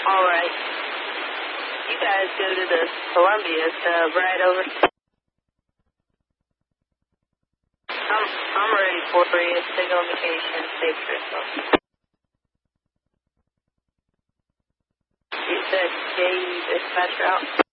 All right. You guys go to the Columbia sub right over. I'm ready for you. Signal vacation. Safe crystal. You said J dispatch route.